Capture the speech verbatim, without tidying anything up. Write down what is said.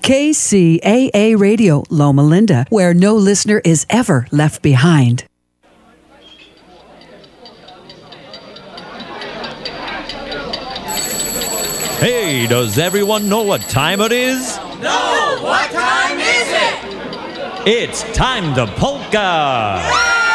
K C A A Radio, Loma Linda, where no listener is ever left behind. Hey, does everyone know what time it is? No! What time is it? It's time to polka!